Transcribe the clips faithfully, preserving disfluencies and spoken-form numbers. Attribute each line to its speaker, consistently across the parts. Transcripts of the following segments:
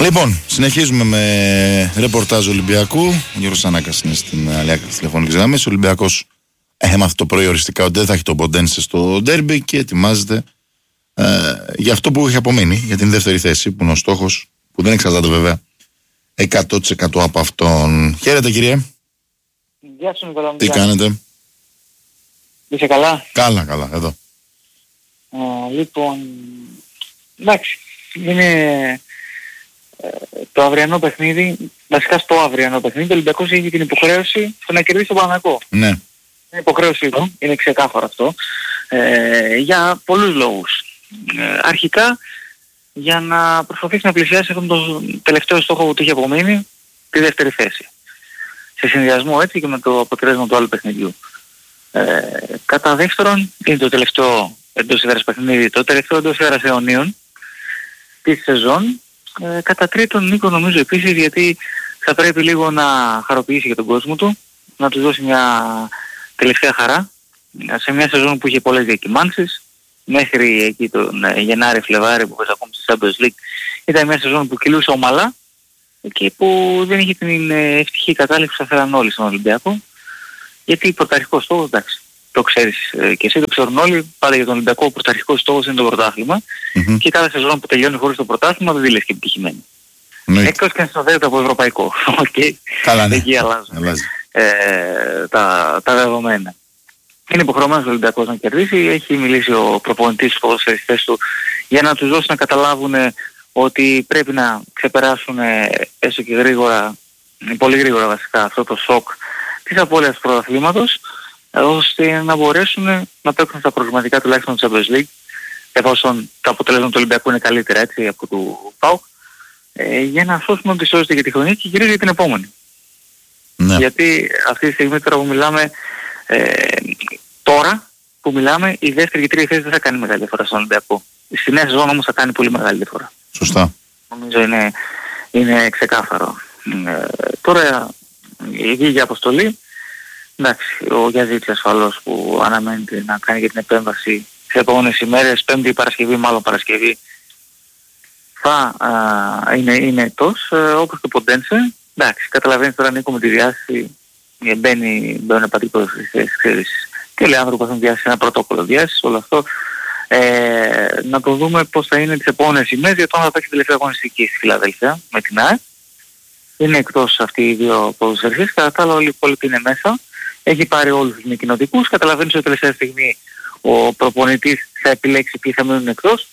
Speaker 1: Λοιπόν, συνεχίζουμε με ρεπορτάζ Ολυμπιακού. Ο Γιώργος Σανάκας είναι στην άλλη άκρη της τηλεφωνικής γραμμής. Ο Ολυμπιακός έμαθε το πρωί οριστικά ότι δεν θα έχει τον Ποντένσε στο ντέρμπι και ετοιμάζεται ε, για αυτό που έχει απομείνει, για την δεύτερη θέση, που είναι ο στόχος, που δεν εξαρτάται βέβαια εκατό τοις εκατό από αυτόν. Χαίρετε, κύριε.
Speaker 2: Γεια σου, Νικόλα.
Speaker 1: Τι κάνετε?
Speaker 2: Είσαι καλά?
Speaker 1: Καλά, καλά, εδώ.
Speaker 2: Ε, λοιπόν, εντάξει, είναι ε, το αυριανό παιχνίδι, βασικά στο αυριανό παιχνίδι, ο Ολυμπιακός έχει την υποχρέωση να κερδίσει τον Παναθηναϊκό.
Speaker 1: Ναι.
Speaker 2: Είναι υποχρέωση του, είναι ξεκάθαρο αυτό, ε, για πολλούς λόγους. Ε, αρχικά, για να προσπαθήσει να πλησιάσει αυτόν τον τελευταίο στόχο που του είχε απομείνει, τη δεύτερη θέση. Σε συνδυασμό έτσι και με το αποτέλεσμα του άλλου παιχνιδιού. Ε, κατά δεύτερον, είναι το τελευταίο εντός έδρας παιχνίδι, το τελευταίο εντός έδρας αιωνίων της σεζόν. Ε, κατά τρίτον, Νίκο, νομίζω επίσης, γιατί θα πρέπει λίγο να χαροποιήσει για τον κόσμο του, να του δώσει μια τελευταία χαρά σε μια σεζόν που είχε πολλές διακυμάνσεις. Μέχρι εκεί τον Γενάρη-Φλεβάρη που παίζει ακόμη στη Champions League, ήταν μια σεζόν που κυλούσε ομαλά και που δεν είχε την ευτυχή κατάληξη που θα θέλαν όλοι στον Ολυμπιακό. Γιατί πρωταρχικός στόχος, εντάξει, το ξέρεις και εσύ, το ξέρουν όλοι, πάντα για τον Ολυμπιακό ο πρωταρχικός στόχος είναι το πρωτάθλημα mm-hmm. και κάθε σεζόν που τελειώνει χωρίς το πρωτάθλημα δεν τη λες και επιτυχημένη. Mm-hmm. Εκτός και αν συνοδεύεται από ευρωπαϊκό. Okay.
Speaker 1: Καλά, ναι.
Speaker 2: Εκεί αλλάζουν ε, τα, τα δεδομένα. Είναι υποχρεωμένος ο Ολυμπιακός να κερδίσει, έχει μιλήσει ο προπονητής στους ποδοσφαιριστές του για να τους δώσει να καταλάβουν ότι πρέπει να ξεπεράσουν έστω και γρήγορα, πολύ γρήγορα βασικά, αυτό το σοκ της απώλειας του πρωταθλήματος, ώστε να μπορέσουν να παίξουν στα προγραμματικά τουλάχιστον της Champions League, εφόσον τα αποτελέσματα του Ολυμπιακού είναι καλύτερα έτσι από του ΠΑΟΚ, ε, για να σώσουν ό,τι σώζεται για τη χρονιά και κυρίως για την επόμενη. Ναι. Γιατί αυτή τη στιγμή τώρα που μιλάμε, ε, τώρα που μιλάμε, η δεύτερη και τρίτη θέση δεν θα κάνει μεγάλη διαφορά στον Ολυμπιακό. Στη νέα σεζόν όμως θα κάνει πολύ μεγάλη διαφορά.
Speaker 1: Σωστά.
Speaker 2: Νομίζω είναι, είναι ξεκάθαρο. Ε, τώρα η για αποστολή, εντάξει, ο Γιαζίτης ασφαλώς που αναμένεται να κάνει για την επέμβαση σε επόμενες ημέρες, Πέμπτη Παρασκευή, μάλλον Παρασκευή, θα α, είναι, είναι εκτός, ε, όπως και ο Ποντένσε. Εντάξει, καταλαβαίνεις τώρα, Νίκο, με τη διάστηση μπαίνει, μπαίνουν πατρικούς στις ξέρεις. Και όλοι οι άνθρωποι έχουν διάσει ένα πρωτόκολλο διάσης, όλο αυτό. Ε, να το δούμε πώς θα είναι τις επόμενες ημέρες, γιατί όταν θα παίξει τελευταία αγωνιστική στη Φιλαδέλφια με την ΑΕ. Είναι εκτός αυτοί οι δύο ποδοσφαιριστές, κατά τα άλλα όλοι οι υπόλοιποι είναι μέσα. Έχει πάρει όλους τους μη κοινοτικούς, καταλαβαίνεις ότι τελευταία στιγμή ο προπονητής θα επιλέξει ποιοι θα μείνουν εκτός.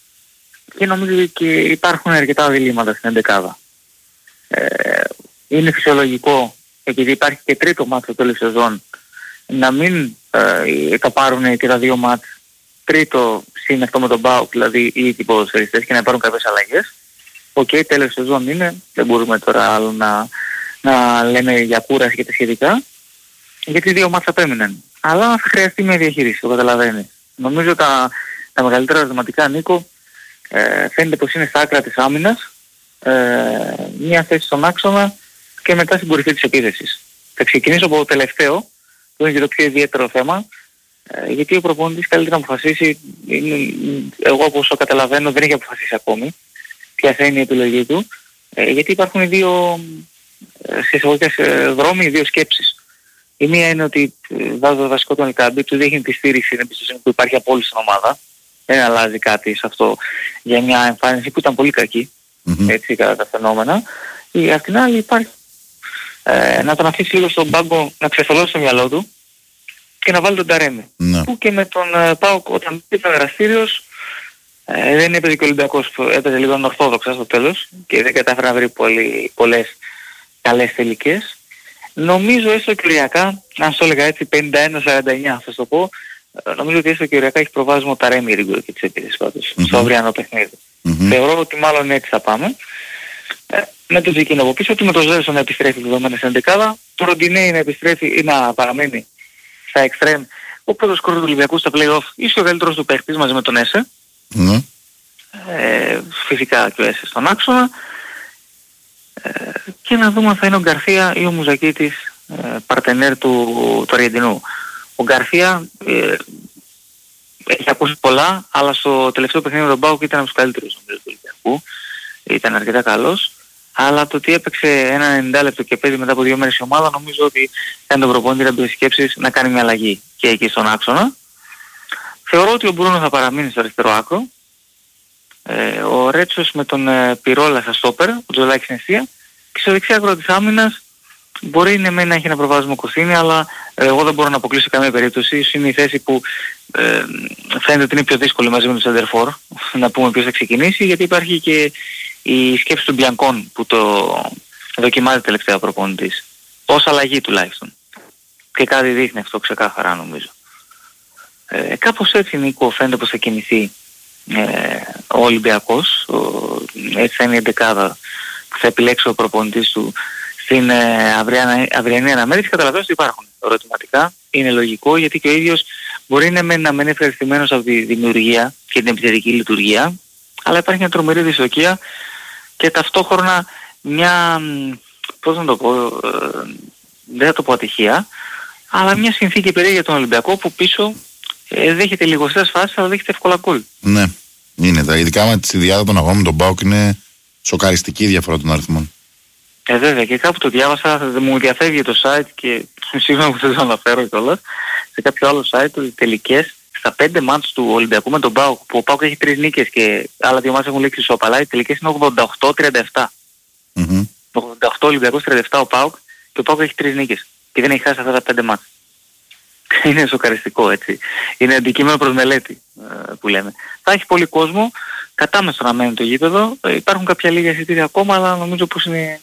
Speaker 2: Και νομίζω ότι και υπάρχουν αρκετά διλήμματα στην εντεκάδα. Ε, είναι φυσιολογικό, επειδή υπάρχει και τρίτο μάτς στο τέλος σεζόν, να μην ε, τα πάρουν και τα δύο μάτς τρίτο συν αυτό με τον ΠΑΟΚ, δηλαδή οι ίδιοι ποδοσφαιριστές, και να πάρουν κάποιες αλλαγές. Οκ, okay, τέλος σεζόν είναι, δεν μπορούμε τώρα άλλο να, να λέμε για κούραση και τα σχετικά, γιατί δύο μάτς απέμειναν. Αλλά θα χρειαστεί μια διαχείριση, το καταλαβαίνει. Νομίζω τα, τα μεγαλύτερα ερωτηματικά, Νίκο, ε, φαίνεται πως είναι στα άκρα της άμυνας, ε, μια θέση στον άξονα και μετά στην κορυφή της επίθεσης. Θα ξεκινήσω από το τελευταίο, που είναι και το πιο ιδιαίτερο θέμα, ε, γιατί ο προπονητής καλύτερα να αποφασίσει, είναι, εγώ όπως το καταλαβαίνω δεν έχει αποφασίσει ακόμη ποια θα είναι η επιλογή του, ε, γιατί υπάρχουν δύο ε, συσσαγωγικές ε, δρόμοι, δύο σκέψεις. Η μία είναι ότι ε, βάζω το βασικό τον Ελκάμπη, του δείχνει τη στήριξη, την εμπιστοσύνη που υπάρχει από όλη στην ομάδα. Δεν αλλάζει κάτι σε αυτό για μια εμφάνιση που ήταν πολύ κακή, mm-hmm. έτσι, κατά τα φαινόμενα. Η, απ' την άλλη υπάρχει ε, να τον αφήσει λίγο στον πάγκο να ξεθολώσει το μυαλό του και να βάλει τον Ταρέμι. Mm-hmm. Που και με τον ε, ΠΑΟΚ όταν ήταν δραστήριος, Ε, δεν έπαιζε και ο Ολυμπιακός, έπαιζε λίγο ορθόδοξα στο τέλος και δεν κατάφερε να βρει πολύ, πολλές καλές τελικές. Νομίζω έστω και οριακά, αν σου έλεγα έτσι πενήντα ένα σαράντα εννιά θα το πω, νομίζω ότι έστω και οριακά έχει προβάδισμα ο Ταρέμι Ρίγκο και τις επίδες πάντως, mm-hmm. στο αυριανό παιχνίδι. Mm-hmm. Θεωρώ ότι μάλλον έτσι θα πάμε. Ε, με το Ζήκινο από πίσω του, με το Ζέλσον να επιστρέφει δεδομένα στην εντεκάδα, το Ροντινέι να επιστρέφει ή να παραμένει στα εξτρέμ. Ο πρώτος σκορ του Ολυμπιακού στα play-off, ίσως ο καλύτερος του παίχτης μαζί με τον Έσε. Mm. Ε, φυσικά και ο Έσε στον άξονα, ε, και να δούμε αν θα είναι ο Γκαρθία ή ο Μουζακίτης, ε, παρτενέρ του, του Αργεντινού. Ο Γκαρθία ε, έχει ακούσει πολλά, αλλά στο τελευταίο παιχνίδι με τον ΠΑΟΚ ήταν από τους καλύτερους του Ολυμπιακού. ήταν αρκετά καλός, αλλά το ότι έπαιξε ένα ενενήντα λεπτό και παίζει μετά από δύο μέρες η ομάδα, νομίζω ότι κάνει τον προπονητή να μπει σκέψεις να κάνει μια αλλαγή και εκεί στον άξονα. Θεωρώ ότι ο Μπρούνο θα παραμείνει στο αριστερό άκρο. Ε, ο Ρέτσος με τον ε, Πυρόλα στα στόπερ, ο Τζολάκης στην αιστεία, και στο δεξί άκρο της άμυνας μπορεί ναι, να έχει ένα προβάδισμα Κωστίνη, αλλά ε, εγώ δεν μπορώ να αποκλείσω καμία περίπτωση. Είναι η θέση που ε, φαίνεται ότι είναι πιο δύσκολη μαζί με τον Σεντερφόρ να πούμε ποιος θα ξεκινήσει, γιατί υπάρχει και η σκέψη του Μπιανκόν που το δοκιμάζει τελευταία ο προπονητής. Ως αλλαγή τουλάχιστον. Και κάτι δείχνει αυτό ξεκάθαρα νομίζω. Ε, κάπως έτσι Νίκο φαίνεται πως θα κινηθεί ε, ο Ολυμπιακός. Ο, έτσι θα είναι η εντεκάδα που θα επιλέξει ο προπονητής του στην ε, αυριανή, αυριανή αναμέτρηση. Καταλαβαίνω ότι υπάρχουν ερωτηματικά. Είναι λογικό γιατί και ο ίδιος μπορεί να μένει, να μένει ευχαριστημένος από τη δημιουργία και την επιθετική λειτουργία, αλλά υπάρχει μια τρομερή δυστοκία και ταυτόχρονα μια, πώς να το πω, ε, δεν θα το πω ατυχία, αλλά μια συνθήκη περίεργη για τον Ολυμπιακό που πίσω ε, δέχεται λιγοστές φάσεις αλλά δέχεται εύκολα γκολ.
Speaker 1: Ναι, είναι τα ειδικά με τη διάδα των αγώνων με τον ΠΑΟΚ είναι σοκαριστική η διαφορά των αριθμών. Ε,
Speaker 2: βέβαια και κάπου το διάβασα, μου διαφεύγει το site και σίγουρα που δεν το αναφέρω κιόλας, σε κάποιο άλλο site ότι τελικές στα πέντε μάτς του Ολυμπιακού με τον ΠΑΟΚ, που ο ΠΑΟΚ έχει τρεις νίκες και άλλα δύο μάτς έχουν λήξει ισόπαλα, οι τελικές είναι ογδόντα οκτώ τριάντα επτά.
Speaker 1: Mm-hmm.
Speaker 2: ογδόντα οκτώ Ολυμπιακός, τριάντα επτά ο ΠΑΟΚ και ο ΠΑΟΚ έχει τρεις νίκες και δεν έχει χάσει αυτά τα πέντε μάτς. Είναι σοκαριστικό έτσι. Είναι αντικείμενο προς μελέτη ε, που λέμε. Θα έχει πολύ κόσμο, κατάμεσο να μένει το γήπεδο, ε, υπάρχουν κάποια λίγα εισιτήρια ακόμα, αλλά νομίζω πως είναι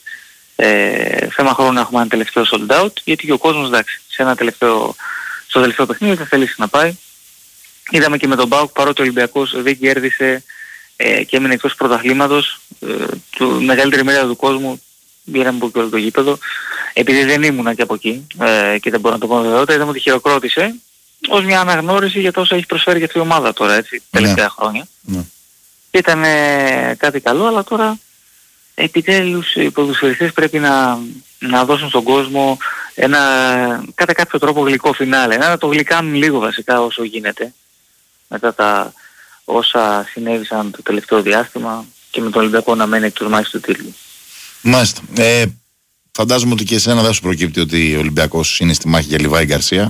Speaker 2: ε, θέμα χρόνου να έχουμε ένα τελευταίο sold out, γιατί και ο κόσμος εντάξει, σε ένα τελευταίο, στο τελευταίο παιχνίδι θα θελήσει να πάει. Είδαμε και με τον ΠΑΟΚ, παρότι ο Ολυμπιακός δεν κέρδισε ε, και έμεινε εκτός πρωταθλήματος, ε, του μεγαλύτερη μερίδα του κόσμου πήραμε από όλο το γήπεδο. Επειδή δεν ήμουνα και από εκεί ε, και δεν μπορώ να το πω με βεβαιότητα, είδαμε ότι χειροκρότησε ως μια αναγνώριση για το όσο έχει προσφέρει και αυτή η ομάδα τώρα, έτσι, τελευταία yeah. χρόνια. Yeah. Ήταν ε, κάτι καλό, αλλά τώρα επιτέλους οι ποδοσφαιριστές πρέπει να, να δώσουν στον κόσμο ένα, κατά κάποιο τρόπο γλυκό φινάλε, να το γλυκάνουν λίγο βασικά όσο γίνεται μετά τα όσα συνέβησαν το τελευταίο διάστημα και με τον Ολυμπιακό να μένει εκτός μάχης του τίτλου.
Speaker 1: Μάλιστα. Ε, φαντάζομαι ότι και εσένα δεν σου προκύπτει ότι ο Ολυμπιακός είναι στη μάχη για Λιβάη Γκαρσία.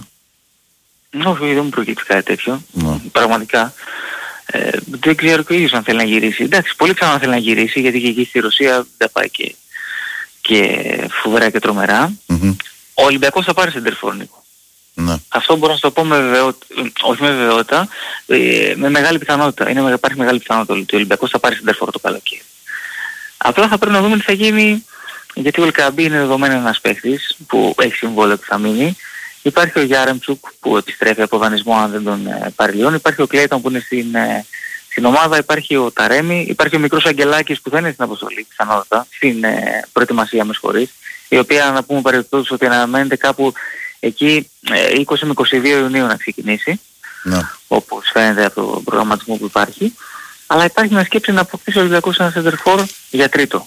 Speaker 2: Όχι, δεν μου προκύπτει κάτι τέτοιο.
Speaker 1: No.
Speaker 2: Πραγματικά. Ε, δεν ξέρω και ο ίδιος αν θέλει να γυρίσει. Εντάξει, πολύ ξανά θέλει να γυρίσει γιατί και εκεί στη Ρωσία δεν πάει και, και φοβερά και τρομερά. Mm-hmm. Ο Ολυμπιακός θα πάρει σεντερφόρ, Νίκο. Ναι. Αυτό μπορώ να σου το πω με βεβαιότητα, όχι με βεβαιότητα, ε, με μεγάλη πιθανότητα. Είναι, υπάρχει μεγάλη πιθανότητα ότι ο Ολυμπιακός θα πάρει σεντερφόρ το καλοκαίρι. Απλά θα πρέπει να δούμε τι θα γίνει, γιατί ο Ελκαμπή είναι δεδομένο ένας παίχτης που έχει συμβόλαιο που θα μείνει. Υπάρχει ο Γιάρεμτσουκ που επιστρέφει από δανεισμό αν δεν τον ε, πάρει Λιόν. Υπάρχει ο Κλέιτον που είναι στην, ε, στην ομάδα. Υπάρχει ο Ταρέμι. Υπάρχει ο μικρός Αγγελάκης που δεν είναι στην αποστολή πιθανότατα, στην ε, προετοιμασία με συγχωρείς, η οποία να πούμε παρεμπιπτόντως ότι αναμένεται κάπου εκεί ε, είκοσι με είκοσι δύο Ιουνίου να ξεκινήσει, ναι. όπως φαίνεται από τον προγραμματισμό που υπάρχει. Αλλά υπάρχει μια σκέψη να αποκτήσει ο Ολυμπιακός ένα σεντερφόρ για τρίτο.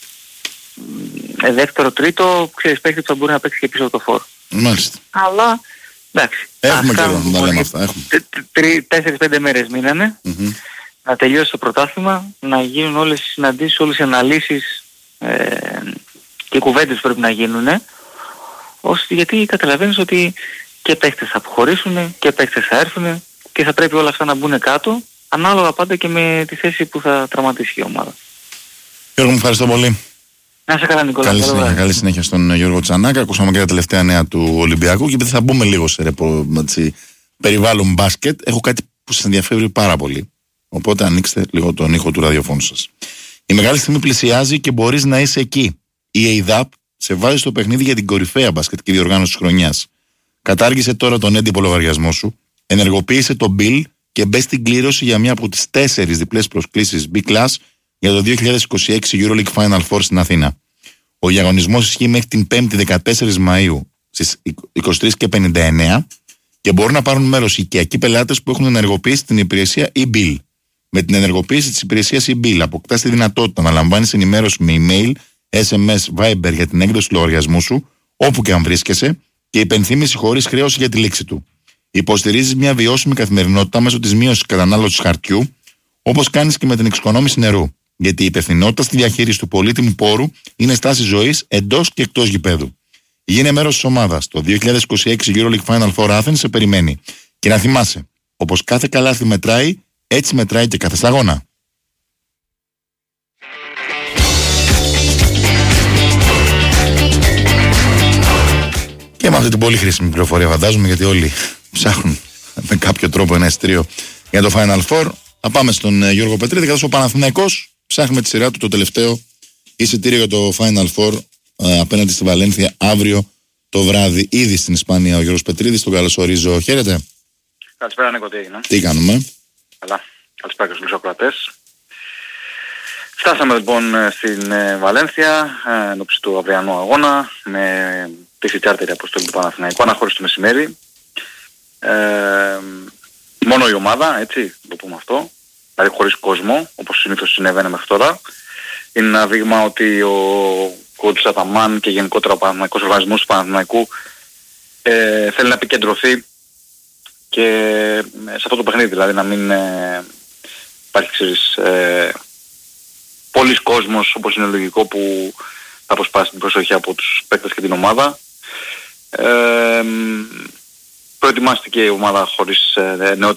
Speaker 2: Ε, δεύτερο, τρίτο, ξέρεις παίχτη που θα μπορεί να παίξει και πίσω από το φόρ.
Speaker 1: Μάλιστα.
Speaker 2: Αλλά, εντάξει.
Speaker 1: Έχουμε καιρό να τα λέμε αυτά.
Speaker 2: Τέσσερις πέντε μέρες μείνανε. Mm-hmm. Να τελειώσει το πρωτάθλημα, να γίνουν όλες οι συναντήσεις, όλες οι αναλύσεις ε, και κουβέντες που πρέπει να γίνουν. Ώστε, γιατί καταλαβαίνεις ότι και παίχτες θα αποχωρήσουν και παίχτες θα έρθουν και θα πρέπει όλα αυτά να μπουν κάτω. Ανάλογα πάντα και με τη θέση που θα τραυματίσει η ομάδα.
Speaker 1: Γιώργο, μου ευχαριστώ πολύ.
Speaker 2: Να σε καλά, Νικόλα.
Speaker 1: Καλή συνέχεια, καλή συνέχεια στον Γιώργο Τσανάκα. Ακούσαμε και τα τελευταία νέα του Ολυμπιακού και επειδή θα μπούμε λίγο σε ρεπο, έτσι, περιβάλλον μπάσκετ, έχω κάτι που σας ενδιαφέρει πάρα πολύ. Οπότε ανοίξτε λίγο τον ήχο του ραδιοφώνου σας. Η μεγάλη στιγμή πλησιάζει και μπορείς να είσαι εκεί. Η ΕΙΔΑΠ σε βάζει στο παιχνίδι για την κορυφαία μπασκετική διοργάνωση της χρονιάς. Κατάργησε τώρα τον έντυπο λογαριασμό σου, ενεργοποίησε το bill και μπε στην κλήρωση για μια από τις τέσσερις διπλές προσκλήσεις B-Class για το δύο χιλιάδες είκοσι έξι EuroLeague Final Four στην Αθήνα. Ο διαγωνισμός ισχύει μέχρι την πέμπτη δεκατέσσερις Μαΐου στις είκοσι τρεις και πενήντα εννέα και μπορούν να πάρουν μέρος οι οικιακοί πελάτες που έχουν ενεργοποιήσει την υπηρεσία e-bill. Με την ενεργοποίηση της υπηρεσίας e-bill αποκτάς τη δυνατότητα να λαμβάνεις ενημέρωση με email, ες εμ ες, Viber για την έκδοση του λογαριασμού σου, όπου και αν βρίσκεσαι, και υπενθύμηση χωρίς χρέωση για τη λήξη του. Υποστηρίζεις μια βιώσιμη καθημερινότητα μέσω της μείωσης κατανάλωσης χαρτιού, όπως κάνεις και με την εξοικονόμηση νερού. Γιατί η υπευθυνότητα στη διαχείριση του πολύτιμου πόρου είναι στάση ζωής εντός και εκτός γηπέδου. Γίνε μέρος της ομάδας. Το δύο χιλιάδες είκοσι έξι EuroLeague Final Four Athens σε περιμένει. Και να θυμάσαι, όπως κάθε καλάθι μετράει, έτσι μετράει και κάθε σταγόνα. Και με αυτή την πολύ χρήσιμη πληροφορία, φαντάζομαι, γιατί όλοι ψάχνουν με κάποιο τρόπο ένα εισιτήριο για το Final Four. Θα πάμε στον Γιώργο Πετρίδη, καθώς ο Παναθηναϊκός ψάχνει με τη σειρά του το τελευταίο εισιτήριο για το Final Four ε, απέναντι στη Βαλένθια αύριο το βράδυ, ήδη στην Ισπανία. Ο Γιώργος Πετρίδης, τον καλωσορίζω. Χαίρετε.
Speaker 2: Καλησπέρα, Νίκο, τι έγινε?
Speaker 1: Τι κάνουμε?
Speaker 2: Καλά. Καλησπέρα και στους ακροατές. Φτάσαμε λοιπόν στην Βαλένθια ενώπιση του αυριανού αγώνα με τη τσάρτερη αποστολή του Παναθηναϊκού, αναχώρηση το μεσημέρι. Ε, μόνο η ομάδα, έτσι, το πούμε αυτό, δηλαδή χωρίς κόσμο, όπως συνήθως συνέβαινε μέχρι τώρα. Είναι ένα δείγμα ότι ο coach Αταμάν και γενικότερα ο Παναθηναϊκός οργανισμός του Παναθηναϊκού ε, θέλει να επικεντρωθεί και σε αυτό το παιχνίδι, δηλαδή να μην ε, υπάρχει, ξέρεις, ε, πολλής κόσμος, όπως είναι λογικό, που θα αποσπάσει την προσοχή από τους παίκτες και την ομάδα. Ε, προετοιμάστηκε η ομάδα χωρίς ε, νεότερους